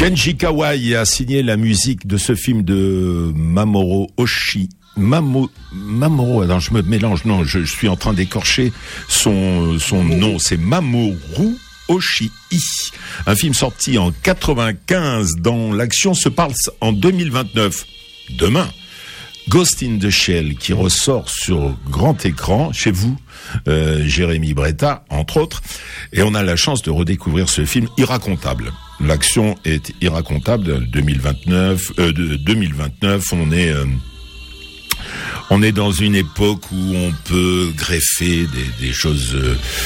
Kenji Kawai a signé la musique de ce film de Mamoru Oshii. Mamoru, alors je me mélange, non, je suis en train d'écorcher son nom, c'est Mamoru Oshii. Un film sorti en 95 dont l'action se passe en 2029. Demain. Ghost in the Shell qui ressort sur grand écran chez vous, Jérémy Bretta entre autres, et on a la chance de redécouvrir ce film irracontable. L'action est irracontable. 2029, on est dans une époque où on peut greffer des choses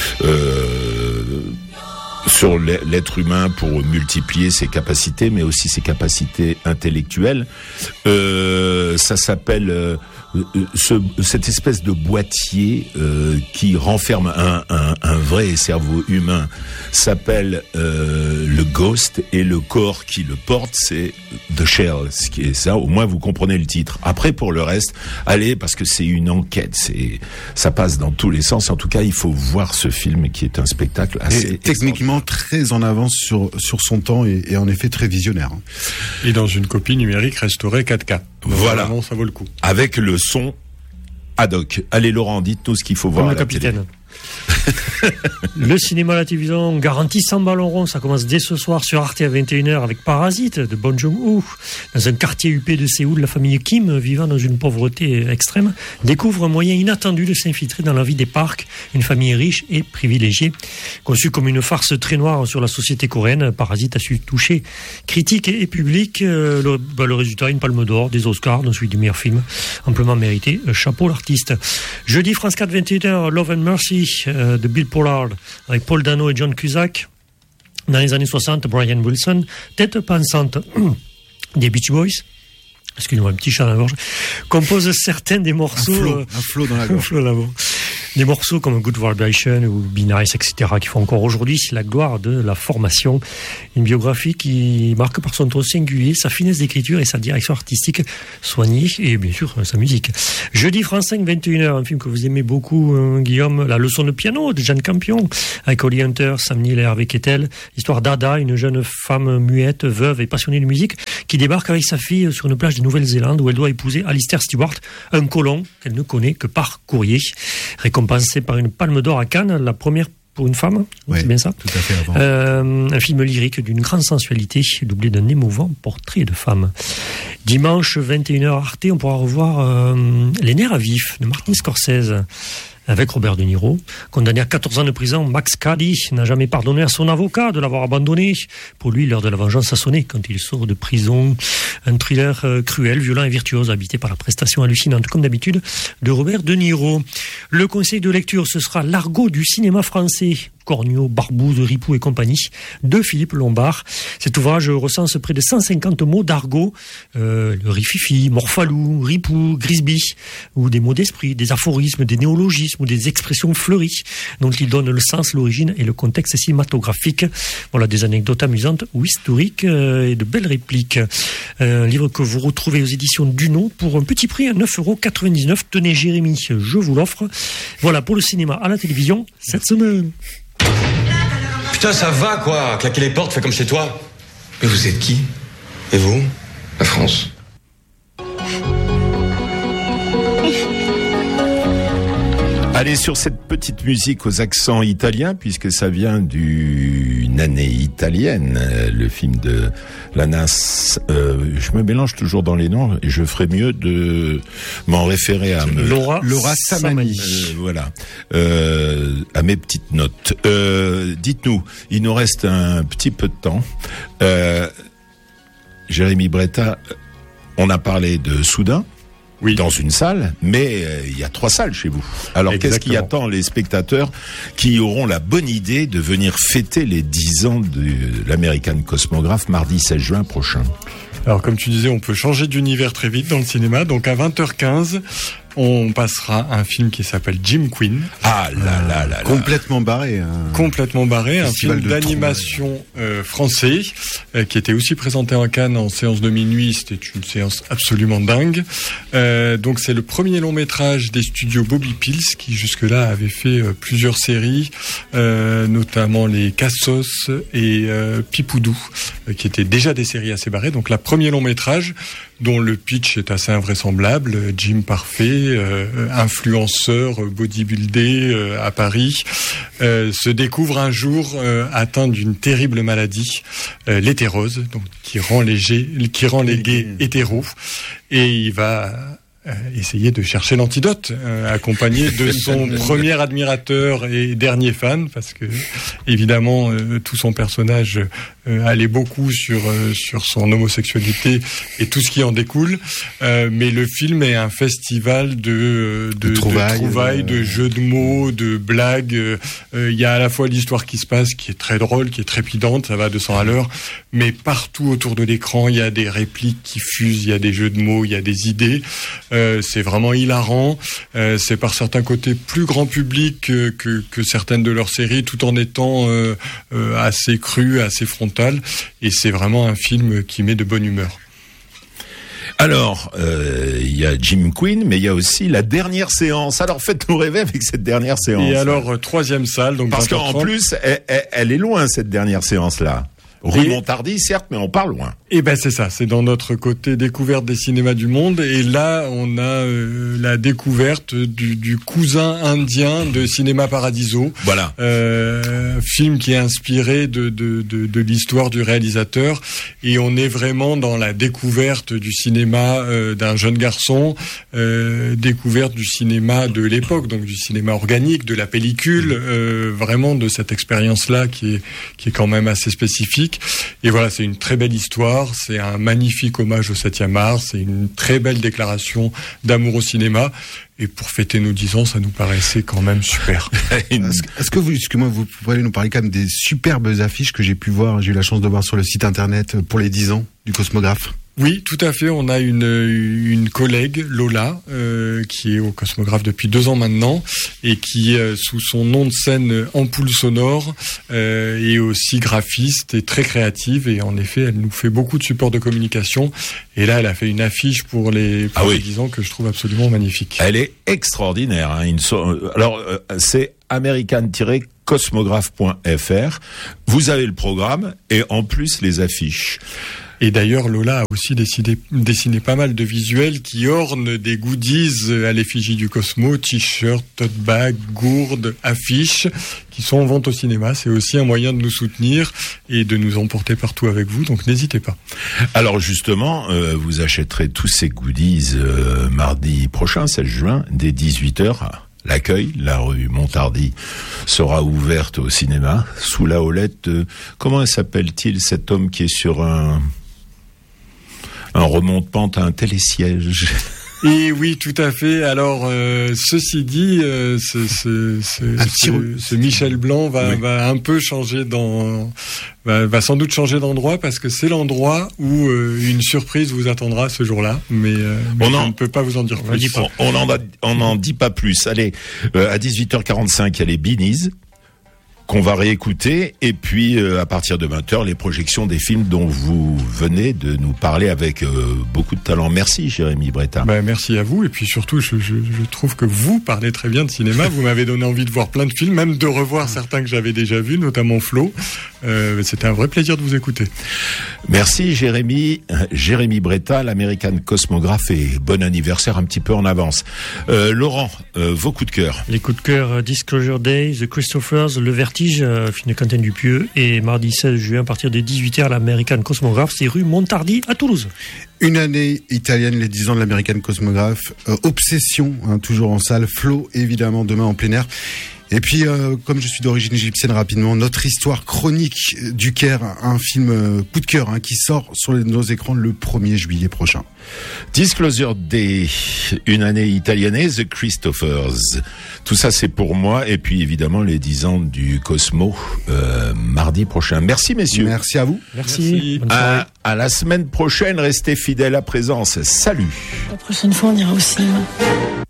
sur l'être humain pour multiplier ses capacités, mais aussi ses capacités intellectuelles. Ça s'appelle cette espèce de boîtier qui renferme un vrai cerveau humain s'appelle le Ghost, et le corps qui le porte c'est The Shell, ce qui est ça, au moins vous comprenez le titre. Après pour le reste, allez, parce que c'est une enquête, ça passe dans tous les sens. En tout cas, il faut voir ce film qui est un spectacle assez techniquement très en avance sur son temps et en effet très visionnaire. Et dans une copie numérique restaurée 4K. Voilà, vraiment, ça vaut le coup. Avec le son ad hoc. Allez Laurent, dites-nous ce qu'il faut voir. Comme le capitaine. Le cinéma, la télévision garantit 100 ballons ronds. Ça commence dès ce soir sur Arte à 21h avec Parasite de Bong Joon-ho. Dans un quartier huppé de Séoul, la famille Kim, vivant dans une pauvreté extrême, découvre un moyen inattendu de s'infiltrer dans la vie des parcs. Une famille riche et privilégiée. Conçue comme une farce très noire sur la société coréenne, Parasite a su toucher critiques et public. Le résultat, une palme d'or, des Oscars, dont celui du meilleur film, amplement mérité. Chapeau l'artiste. Jeudi, France 4, 21h, Love and Mercy de Bill Pollard avec Paul Dano et John Cusack. Dans les années 60, Brian Wilson, tête pensante des Beach Boys, excusez-moi, un petit chat dans la gorge, compose certains des morceaux. Un flot dans la gorge. Des morceaux comme Good Vibration ou Be Nice, etc., qui font encore aujourd'hui la gloire de la formation. Une biographie qui marque par son ton singulier, sa finesse d'écriture et sa direction artistique soignée, et bien sûr sa musique. Jeudi, France 5, 21h, un film que vous aimez beaucoup, Guillaume, La leçon de piano de Jane Campion, avec Holly Hunter, Sam Neill et Harvey Keitel. L'histoire d'Ada, une jeune femme muette, veuve et passionnée de musique, qui débarque avec sa fille sur une plage de Nouvelle-Zélande où elle doit épouser Alistair Stewart, un colon qu'elle ne connaît que par courrier. Récompensé par une palme d'or à Cannes, la première pour une femme, ouais, c'est bien ça, tout à fait. un film lyrique d'une grande sensualité, doublé d'un émouvant portrait de femme. Dimanche 21h Arte, on pourra revoir Les nerfs à vif de Martin Scorsese avec Robert De Niro. Condamné à 14 ans de prison, Max Cady n'a jamais pardonné à son avocat de l'avoir abandonné. Pour lui, l'heure de la vengeance a sonné quand il sort de prison. Un thriller cruel, violent et virtuose, habité par la prestation hallucinante, comme d'habitude, de Robert De Niro. Le conseil de lecture, ce sera L'argot du cinéma français. Cornio, Barbouze, Ripoux et compagnie, de Philippe Lombard. Cet ouvrage recense près de 150 mots d'argot, le rififi, morphalou, Ripoux, Grisby, ou des mots d'esprit, des aphorismes, des néologismes ou des expressions fleuries, dont il donne le sens, l'origine et le contexte cinématographique. Voilà, des anecdotes amusantes ou historiques et de belles répliques. Un livre que vous retrouvez aux éditions Duno pour un petit prix à 9,99 €. Tenez Jérémy, je vous l'offre. Voilà pour le cinéma à la télévision cette semaine. Putain, ça va quoi, claquer les portes, fais comme chez toi. Mais vous êtes qui? Et vous? La France. Allez, sur cette petite musique aux accents italiens, puisque ça vient d'une année italienne, le film de Lanas. Je me mélange toujours dans les noms et je ferais mieux de m'en référer à Laura Samani. Voilà, à mes petites notes. Dites-nous, il nous reste un petit peu de temps. Jérémy Bretta, on a parlé de Soudain. Oui. Dans une salle, mais il y a 3 salles chez vous. Alors exactement. Qu'est-ce qui attend les spectateurs qui auront la bonne idée de venir fêter les 10 ans de l'American Cosmographe mardi 16 juin prochain? Alors comme tu disais, on peut changer d'univers très vite dans le cinéma. Donc à 20h15, On passera un film qui s'appelle Jim Queen. Ah là là là là. Complètement barré. Complètement barré, un film de d'animation français qui était aussi présenté en Cannes en séance de minuit. C'était une séance absolument dingue. Donc c'est le premier long métrage des studios Bobby Pills qui jusque-là avait fait plusieurs séries, notamment les Cassos et Pipoudou, qui étaient déjà des séries assez barrées. Donc la premier long métrage dont le pitch est assez invraisemblable. Jim parfait, influenceur, bodybuildé à Paris, se découvre un jour atteint d'une terrible maladie, l'hétérose, donc qui rend les gays hétéros, et il va essayer de chercher l'antidote, accompagné de son premier admirateur et dernier fan, parce que évidemment tout son personnage allait beaucoup sur son homosexualité et tout ce qui en découle, mais le film est un festival de trouvailles, de jeux de mots, de blagues. Il y a à la fois l'histoire qui se passe, qui est très drôle, qui est trépidante, ça va à 200 à l'heure, mais partout autour de l'écran, il y a des répliques qui fusent, il y a des jeux de mots, il y a des idées. C'est vraiment hilarant. C'est par certains côtés plus grand public que certaines de leurs séries, tout en étant assez cru, assez frontal. Et c'est vraiment un film qui met de bonne humeur. Alors, il y a Jim Queen, mais il y a aussi la dernière séance. Alors, faites-nous rêver avec cette dernière séance. Et alors, troisième salle. Donc parce qu'en plus, elle est loin, cette dernière séance-là. Rue Montardi, certes, mais on part loin. Et ben c'est ça, c'est dans notre côté découverte des cinémas du monde. Et là, on a la découverte du cousin indien de Cinéma Paradiso. Voilà. Film qui est inspiré de l'histoire du réalisateur. Et on est vraiment dans la découverte du cinéma d'un jeune garçon, découverte du cinéma de l'époque, donc du cinéma organique, de la pellicule, vraiment de cette expérience-là qui est quand même assez spécifique. Et voilà, c'est une très belle histoire, c'est un magnifique hommage au 7e art, c'est une très belle déclaration d'amour au cinéma. Et pour fêter nos 10 ans, ça nous paraissait quand même super. Est-ce que vous pouvez nous parler quand même des superbes affiches que j'ai pu voir, j'ai eu la chance de voir sur le site internet pour les 10 ans du Cosmographe? Oui, tout à fait. On a une collègue, Lola, qui est au Cosmographe depuis 2 ans maintenant, et qui, sous son nom de scène Ampoule Sonore, est aussi graphiste et très créative. Et en effet, elle nous fait beaucoup de support de communication. Et là, elle a fait une affiche pour les 10 ans que je trouve absolument magnifique. Elle est extraordinaire. Hein. Alors, c'est american-cosmographe.fr. Vous avez le programme et en plus les affiches. Et d'ailleurs, Lola a aussi dessiné pas mal de visuels qui ornent des goodies à l'effigie du Cosmo, t-shirts, tote bag, gourdes, affiches, qui sont en vente au cinéma. C'est aussi un moyen de nous soutenir et de nous emporter partout avec vous, donc n'hésitez pas. Alors justement, vous achèterez tous ces goodies mardi prochain, 16 juin, dès 18h. L'accueil, la rue Montardi, sera ouverte au cinéma, sous la houlette de... Comment s'appelle-t-il, cet homme qui est sur un remonte-pente à un télésiège? Et oui, tout à fait. Alors, ceci dit, ce Michel Blanc va un peu changer va sans doute changer d'endroit parce que c'est l'endroit où une surprise vous attendra ce jour-là. Mais on ne peut pas vous en dire plus. On n'en dit pas plus. Allez, à 18h45, il y a les Beanies qu'on va réécouter, et puis à partir de 20h, les projections des films dont vous venez de nous parler avec beaucoup de talent. Merci Jérémy Bretta. Merci à vous, et puis surtout je trouve que vous parlez très bien de cinéma, vous m'avez donné envie de voir plein de films, même de revoir certains que j'avais déjà vus, notamment Flo. C'était un vrai plaisir de vous écouter. Merci Jérémy Bretta, l'American Cosmographe, et bon anniversaire un petit peu en avance. Laurent, vos coups de cœur. Les coups de cœur, Disclosure Day, The Christophers, Le Vertige, film de Quentin Dupieux, et mardi 16 juin à partir de 18h à l'American Cosmographe, c'est rue Montardi à Toulouse. Une année italienne, les 10 ans de l'American Cosmographe, Obsession, toujours en salle, Flo évidemment demain en plein air. Et puis, comme je suis d'origine égyptienne, rapidement, notre histoire chronique du Caire, un film coup de cœur qui sort sur nos écrans le 1er juillet prochain. Disclosure Day, une année italienne, The Christophers. Tout ça, c'est pour moi. Et puis, évidemment, les 10 ans du Cosmo, mardi prochain. Merci, messieurs. Merci à vous. Merci. À la semaine prochaine, restez fidèles à Présence. Salut. La prochaine fois, on ira au cinéma.